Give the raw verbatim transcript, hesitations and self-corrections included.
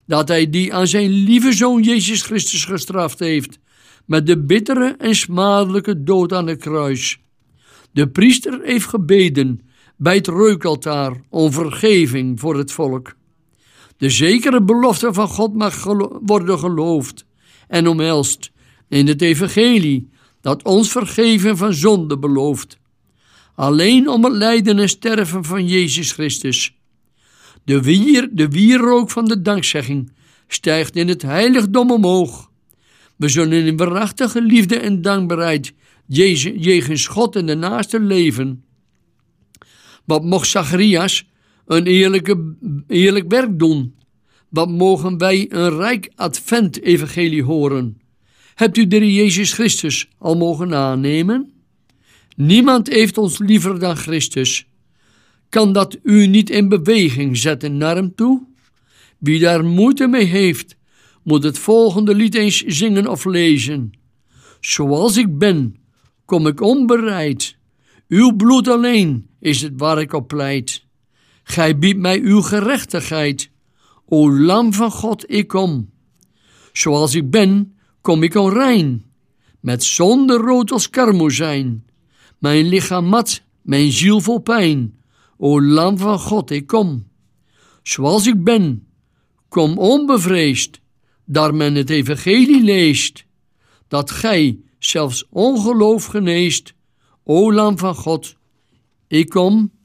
dat hij die aan zijn lieve Zoon Jezus Christus gestraft heeft met de bittere en smadelijke dood aan het kruis. De priester heeft gebeden bij het reukaltaar om vergeving voor het volk. De zekere belofte van God mag gelo- worden geloofd en omhelst in het evangelie dat ons vergeven van zonde belooft. Alleen om het lijden en sterven van Jezus Christus. De, wier, de wierook van de dankzegging stijgt in het heiligdom omhoog. We zullen in waarachtige liefde en dankbaarheid jegens God en de naaste leven. Wat mocht Zacharias een eerlijke, eerlijk werk doen? Wat mogen wij een rijk advent-evangelie horen? Hebt u de Heer Jezus Christus al mogen aannemen? Niemand heeft ons liever dan Christus. Kan dat u niet in beweging zetten naar hem toe? Wie daar moeite mee heeft, moet het volgende lied eens zingen of lezen. Zoals ik ben, kom ik onbereid. Uw bloed alleen is het waar ik op pleit. Gij biedt mij uw gerechtigheid. O Lam van God, ik kom. Zoals ik ben, kom ik onrein. Met zonde rood als karmozijn. Mijn lichaam mat, mijn ziel vol pijn. O Lam van God, ik kom. Zoals ik ben, kom onbevreesd, daar men het evangelie leest, dat gij zelfs ongeloof geneest. O Lam van God, ik kom